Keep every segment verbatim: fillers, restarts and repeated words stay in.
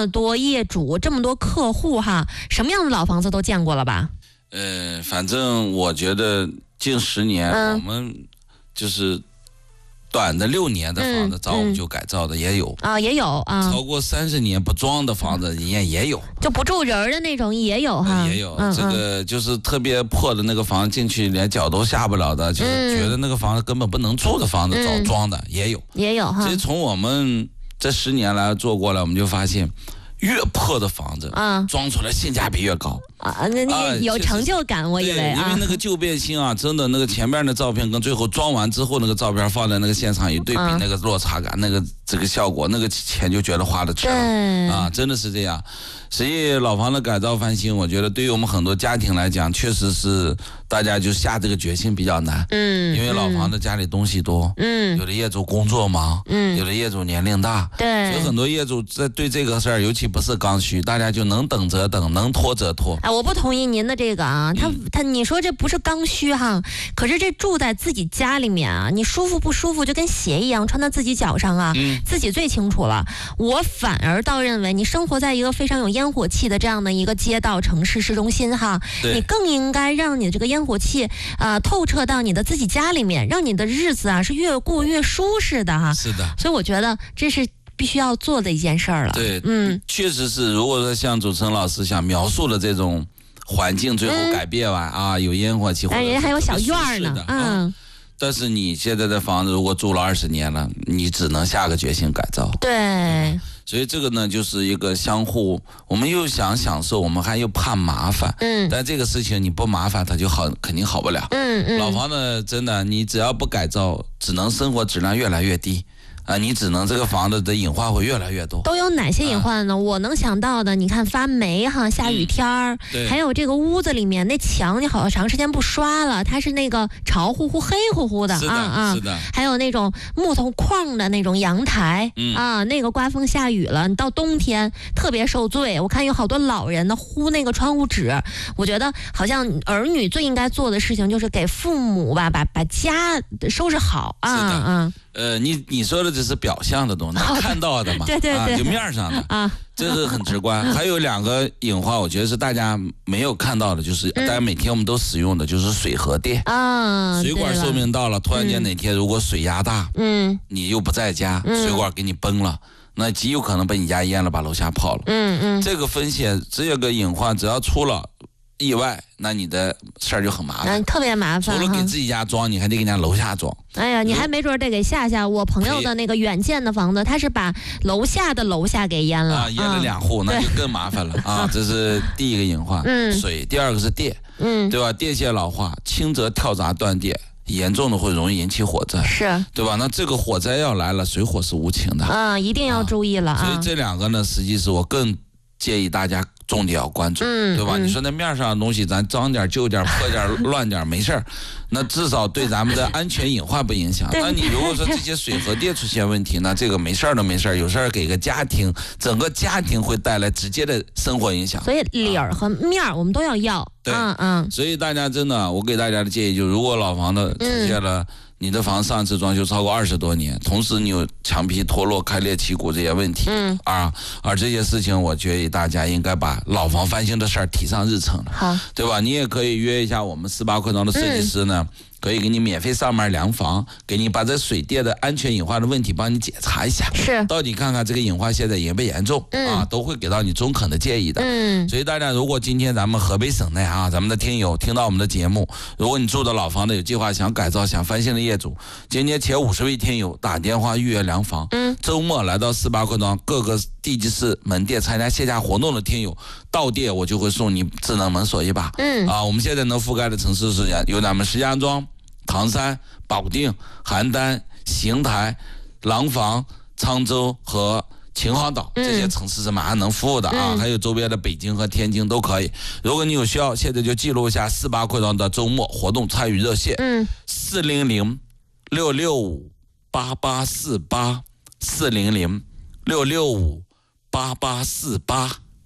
么多业主，这么多客户哈，什么样的老房子都见过了吧？ 呃，反正我觉得近十年、嗯、我们就是短的六年的房子，找我们就改造的也有、 嗯、啊，也有啊， 超过三十年不装的房子也也有， 就不住人的那种也有哈， 也有、 嗯、 这个就是特别破的那个房子进去连脚都下不了的，就是觉得那个房子根本不能住的房子找装的、嗯、也有， 也有哈。 所以从我们这十年来做过来，我们就发现。越破的房子，啊，装出来性价比越高啊，那你有成就感，啊、我以为啊， 因为那个旧变新啊，真的那个前面的照片跟最后装完之后那个照片放在那个现场一对比，啊、那个落差感，那个这个效果，那个钱就觉得花的值了啊，真的是这样。所以老房子改造翻新，我觉得对于我们很多家庭来讲，确实是大家就下这个决心比较难，嗯，因为老房子家里东西多，嗯，有的业主工作忙，嗯，有的业主年龄大， 对， 所以很多业主在对这个事儿，尤其不是刚需，大家就能等则等，能拖则拖。 哎，我不同意您的这个啊，他、嗯、他你说这不是刚需哈，可是这住在自己家里面啊，你舒服不舒服就跟鞋一样穿到自己脚上啊，嗯、自己最清楚了。我反而倒认为，你生活在一个非常有烟火气的这样的一个街道城市市中心哈，你更应该让你的这个烟火气啊、呃、透彻到你的自己家里面，让你的日子啊是越过越舒适的哈。 是的， 所以我觉得这是必须要做的一件事儿了。 对，嗯，确实是。如果说像主持人老师想描述的这种环境，最后改变完、嗯、啊，有烟火气， 但人家还有小院呢，嗯、啊。 但是你现在的房子如果住了二十年了，你只能下个决心改造。 对。 嗯，所以这个呢，就是一个相互，我们又想享受，我们还又怕麻烦。嗯。但这个事情你不麻烦，它就好，肯定好不了。嗯嗯。老房子真的，你只要不改造，只能生活质量越来越低。啊，你只能这个房子的隐患会越来越多。 都有哪些隐患呢？啊、我能想到的，你看发霉哈，下雨天儿、嗯，还有这个屋子里面那墙，你好长时间不刷了，它是那个潮乎乎、黑乎乎的， 是的啊啊， 是的。 还有那种木头框的那种阳台，嗯、啊，那个刮风下雨了，你到冬天特别受罪。我看有好多老人呢糊那个窗户纸，我觉得好像儿女最应该做的事情就是给父母吧，把把家收拾好啊啊。 呃，你你说的只是表象的东西，能看到的嘛？ 对对对， 啊、就面上的啊，这是很直观。还有两个隐患，我觉得是大家没有看到的，就是大家每天我们都使用的，就是水和电啊。水管寿命到了，突然间哪天如果水压大，嗯，你又不在家，水管给你崩了。那极有可能把你家淹了，把楼下泡了。嗯嗯，这个风险这个隐患，只要出了意外，那你的事儿就很麻烦， 嗯，特别麻烦。 除了给自己家装，你还得给人家楼下装。 哎呀，你还没准得给下下。我朋友的那个远建的房子，他是把楼下的楼下给淹了， 啊，淹了两户，那就更麻烦了啊！这是第一个隐患，嗯，水。第二个是电，嗯，对吧？电线老化，轻则跳闸断电，严重的会容易引起火灾， 是， 对吧？那这个火灾要来了，水火是无情的， 啊，一定要注意了啊！ 所以这两个呢，实际是我更建议大家重点要关注，嗯，对吧？嗯、你说那面上的东西，咱脏点、旧点、破点、乱点没事儿，那至少对咱们的安全隐患不影响。那你如果说这些水和电出现问题，那这个没事儿都没事儿，有事儿给个家庭，整个家庭会带来直接的生活影响。 所以理儿和面儿我们都要要。 对， 嗯嗯。 所以大家真的，我给大家的建议就是，如果老房子出现了。嗯，你的房上次装修超过二十多年，同时你有墙皮脱落、开裂、起骨这些问题，嗯啊，而这些事情，我觉得大家应该把老房翻新的事儿提上日程了，好，对吧？你也可以约一下我们四八快装的设计师呢。嗯，可以给你免费上门量房，给你把这水电的安全隐患的问题帮你检查一下，是到底看看这个隐患现在严不严重，嗯、啊，都会给到你中肯的建议的。嗯，所以大家如果今天咱们河北省内啊，咱们的听友听到我们的节目，如果你住的老房子有计划想改造、想翻新的业主，今天前五十位听友打电话预约量房，嗯，周末来到四八快装各个地级市门店参加线下活动的听友，到店我就会送你智能门锁一把。嗯，啊，我们现在能覆盖的城市是有咱们石家庄、唐山、保定、邯郸、邢台、廊坊、沧州和秦皇岛这些城市是马上能服务的啊，嗯、还有周边的北京和天津都可以。如果你有需要，现在就记录一下四八快装的周末活动参与热线，嗯，四零零六六五八八四八，四零零六六五八八四八。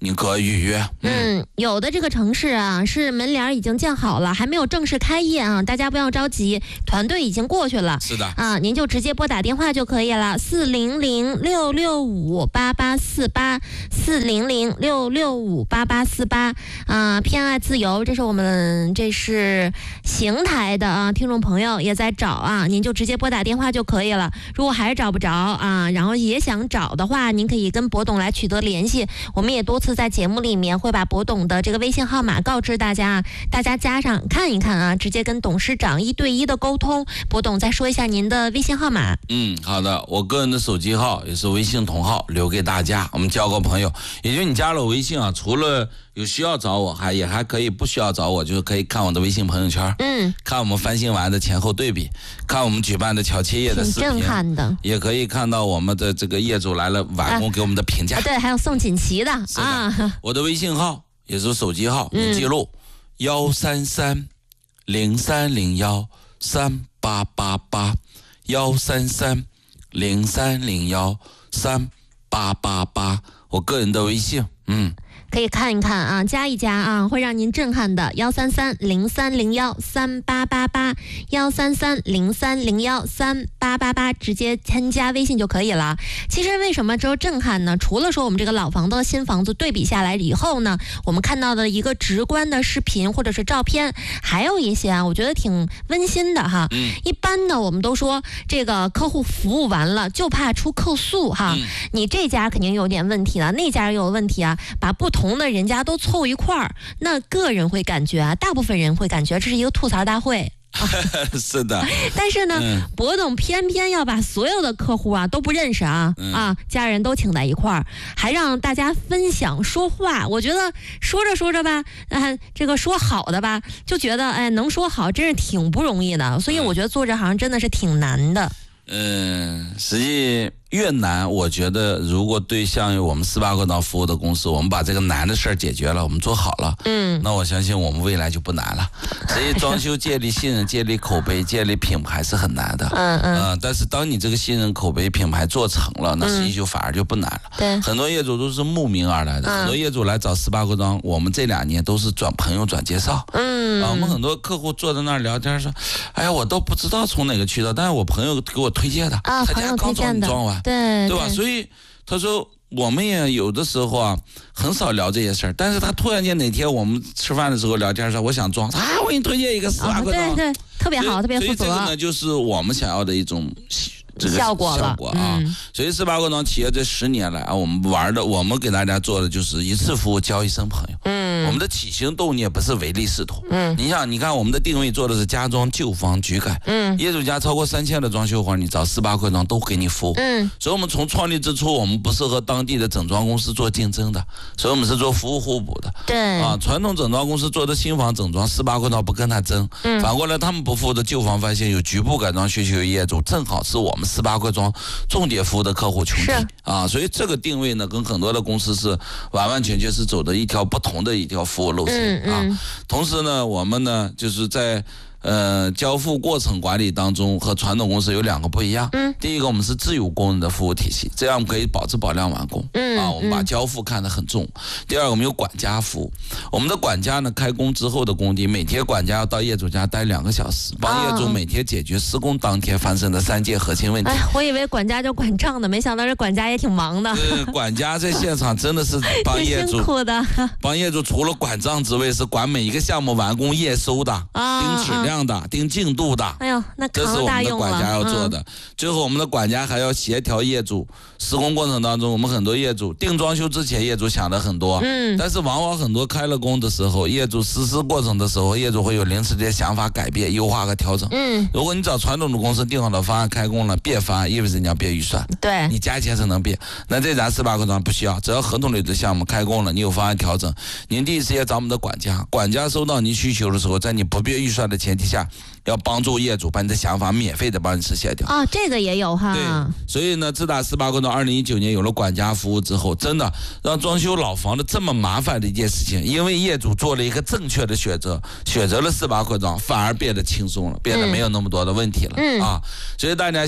你可以预约。 嗯, 嗯，有的这个城市啊，是门帘已经建好了，还没有正式开业啊，大家不要着急，团队已经过去了。 是的啊，您就直接拨打电话就可以了，四零零六六五八八四八，四零零六六五八八四八啊，偏爱自由，这是我们这是邢台的啊听众朋友也在找啊，您就直接拨打电话就可以了。如果还是找不着啊，然后也想找的话，您可以跟博董来取得联系，我们也多次在节目里面会把博董的这个微信号码告知大家，大家加上看一看啊，直接跟董事长一对一的沟通。博董再说一下您的微信号码。 嗯，好的，我个人的手机号也是微信同号，留给大家，我们交个朋友。也就你加了我微信啊，除了有需要找我，还也还可以不需要找我，就是可以看我的微信朋友圈， 嗯， 看我们翻新完的前后对比，看我们举办的乔切业的视频， 挺震撼的， 也可以看到我们的这个业主来了完工给我们的评价。 啊啊、对，还有送锦旗的啊。 我的微信号也是手机号，你记录幺三三零三零幺三八八八，幺三三零三零幺三八八八，我个人的微信，嗯。 可以看一看啊，加一加啊，会让您震撼的。幺三三零三零幺三八八八，幺三三零三零幺三八八八，直接添加微信就可以了。其实为什么只有震撼呢？除了说我们这个老房子和新房子对比下来以后呢，我们看到的一个直观的视频或者是照片，还有一些啊，我觉得挺温馨的哈。 嗯、 一般呢，我们都说这个客户服务完了就怕出客诉哈。 嗯、 你这家肯定有点问题了，那家也有问题啊，把不同。同的人家都凑一块儿，那个人会感觉啊，大部分人会感觉这是一个吐槽大会。啊、 是的， 但是呢， 嗯、 博董偏偏要把所有的客户啊都不认识啊、嗯、啊，家人都请在一块儿，还让大家分享说话。我觉得说着说着吧，啊，这个说好的吧，就觉得哎，能说好真是挺不容易的。所以我觉得做这行真的是挺难的。 嗯，实际越难，我觉得如果对像我们斯巴克岛服务的公司，我们把这个难的事儿解决了，我们做好了， 嗯， 那我相信我们未来就不难了。所以装修建立信任、建立口碑、建立品牌是很难的， 嗯嗯、 呃，但是当你这个信任、口碑、品牌做成了，那实际就反而就不难了。 对、嗯， 很多业主都是慕名而来的，嗯、很多业主来找斯巴克庄，我们这两年都是转朋友转介绍， 嗯， 啊，我们很多客户坐在那儿聊天说，哎呀，我都不知道从哪个渠道，但是我朋友给我推荐的， 啊， 他家刚装装完， 对对吧？所以他说我们也有的时候啊，很少聊这些事儿，但是他突然间哪天我们吃饭的时候聊天说我想装，啊，我给你推荐一个斯巴克庄， 哦，对对，特别好，特别负责。 所以这个呢，就是我们想要的一种。这个效果效果啊， 嗯、 所以斯巴克庄企业这十年来啊，我们玩的，我们给大家做的就是一次服务交一生朋友。 嗯， 我们的起心动念不是唯利是图。 嗯， 你想，你看我们的定位做的是家装、旧房、局改。 嗯， 业主家超过三千的装修活，你找斯巴克庄都给你服务。 嗯， 所以我们从创立之初，我们不是和当地的整装公司做竞争的，所以我们是做服务互补的。 对啊，传统整装公司做的新房整装，斯巴克庄不跟他争。 嗯， 反过来他们不服务的旧房，发现有局部改装需求的业主，正好是我们斯巴克庄重点服务的客户群体啊，所以这个定位呢，跟很多的公司是完完全全是走的一条不同的一条服务路线啊。 嗯嗯、 同时呢，我们呢就是在呃交付过程管理当中和传统公司有两个不一样。 嗯， 第一个我们是自有工人的服务体系，这样我们可以保质保量完工。 嗯啊，我们把交付看得很重。嗯、第二个我们有管家服务，我们的管家呢开工之后的工地，每天管家要到业主家待两个小时，帮业主每天解决施工当天发生的三件核心问题。 哎，我以为管家就管账的，没想到这管家也挺忙的。 呃，管家在现场真的是帮业主， 辛苦的。 帮业主除了管账之外，是管每一个项目完工验收的， 啊、 盯质量的，啊、盯进度的。 哎呦，那这是我们的管家要做的。嗯、最后，我们的管家还要协调业主施工过程当中，我们很多业主定装修之前，业主想的很多， 嗯， 但是往往很多开了工的时候，业主实施过程的时候，业主会有临时的想法改变、优化和调整。 嗯， 如果你找传统的公司定好了方案开工了，变方案意味着你要变预算， 对， 你加钱才能变。那这咱斯巴克庄不需要，只要合同里的项目开工了，你有方案调整，您第一时间找我们的管家，管家收到您需求的时候，在你不变预算的前提下，要帮助业主把你的想法免费的帮你实现掉。 啊，这个也有哈。 对，所以呢，自打斯巴克庄二零一九年有了管家服务之后，真的让装修老房子这么麻烦的一件事情，因为业主做了一个正确的选择，选择了斯巴克庄，反而变得轻松了，变得没有那么多的问题了。嗯、啊，所以大家想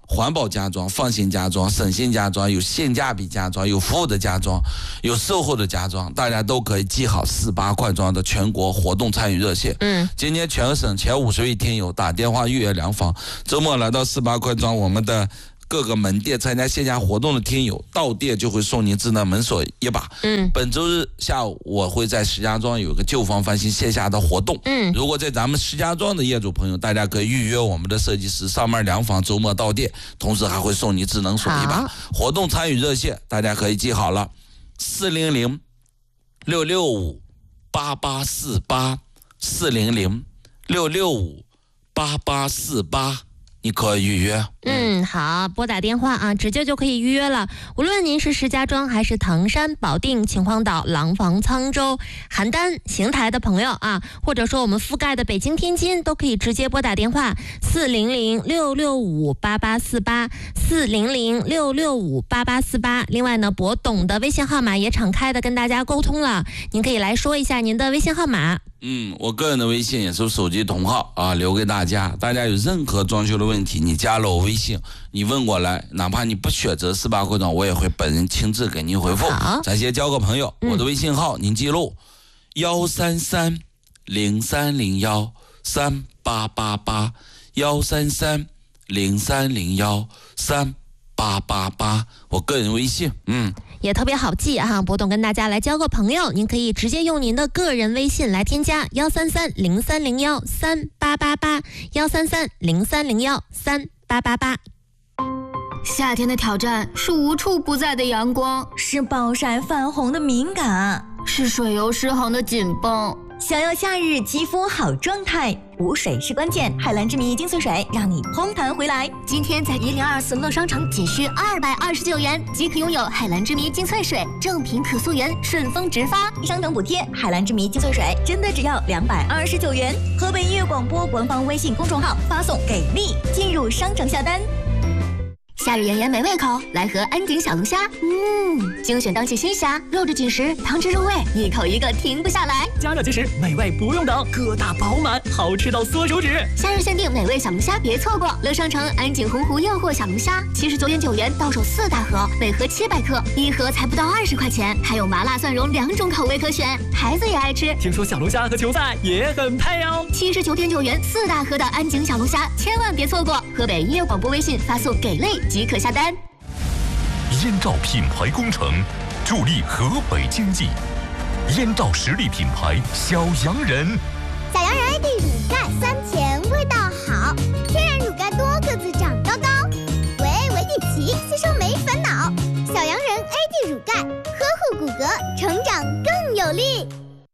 环保家装、放心家装、省心家装，有性价比家装，有服务的家装，有售后的家装，大家都可以记好四八快装的全国活动参与热线。嗯，今年全省前五十位听友打电话预约量房，周末来到四八快装我们的各个门店参加线下活动的听友，到店就会送您智能门锁一把。嗯，本周日下午我会在石家庄有个旧房翻新线下的活动。嗯，如果在咱们石家庄的业主朋友，大家可以预约我们的设计师上门量房，周末到店，同时还会送你智能锁一把。活动参与热线大家可以记好了，四零零六六五八八四八，四零零六六五八八四八。你可以预约。 嗯，好，拨打电话啊，直接就可以预约了。无论您是石家庄还是唐山、保定、秦皇岛、廊坊、沧州、邯郸、邢台的朋友啊，或者说我们覆盖的北京、天津，都可以直接拨打电话四零零六六五八八四八，四零零六六五八八四八。另外呢，博董的微信号码也敞开的跟大家沟通了，您可以来说一下您的微信号码。 嗯，我个人的微信也是手机同号啊，留给大家。大家有任何装修的问题，你加了我微信，你问过来，哪怕你不选择四八快装，我也会本人亲自给您回复。咱先交个朋友，嗯、我的微信号您记录：幺三三零三零幺三八八八，幺三三零三零幺三八八八，我个人微信，嗯。 也特别好记哈，博董跟大家来交个朋友，您可以直接用您的个人微信来添加幺三三零三零幺三八八八，幺三三零三零幺三八八八。 夏天的挑战是无处不在的阳光， 是暴晒泛红的敏感， 是水油失衡的紧绷。 想要夏日肌肤好状态，补水是关键。海蓝之谜精粹水让你嘭弹回来。 今天在一零二四乐商城仅需二百二十九元即可拥有海蓝之谜精粹水，正品可溯源，顺丰直发， 商城补贴。海蓝之谜精粹水真的只要两百二十九元。河北音乐广播官方微信公众号发送给力，进入商城下单。 夏日炎炎没胃口，来盒安井小龙虾。嗯，精选当季新虾，肉质紧实，汤汁入味，一口一个停不下来。 加热即食，美味不用等，个大饱满，好吃到缩手指。 夏日限定美味小龙虾，别错过！乐商城安井洪湖诱惑小龙虾，七十九点九元到手四大盒，每盒七百克，一盒才不到二十块钱，还有麻辣蒜蓉两种口味可选，孩子也爱吃。 听说小龙虾和球赛也很配哦。 七十九点九元四大盒的安井小龙虾，千万别错过！河北音乐广播微信发送给力即可下单。 燕赵品牌工程助力河北经济，燕赵实力品牌小洋人。 小洋人 A D 乳钙酸甜味道好，天然乳钙多个子长高高，维 A 维 D 齐吸收没烦恼。小洋人 A D 乳钙呵护骨骼，成长更有力。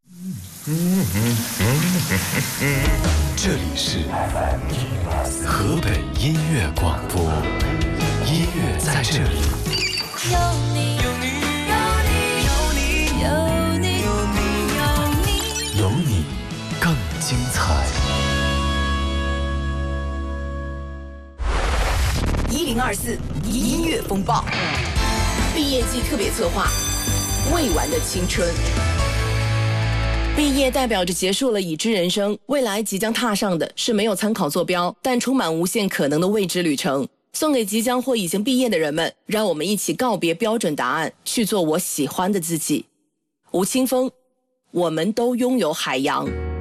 这里是河北音乐广播，音乐在这里。 有你，有你，有你，有你，有你，有你， 有你更精彩。 一零二四音乐风暴，毕业季特别策划，未完的青春。毕业代表着结束了已知人生，未来即将踏上的是没有参考坐标，但充满无限可能的未知旅程。送给即将或已经毕业的人们，让我们一起告别标准答案，去做我喜欢的自己。吴青峰，我们都拥有海洋。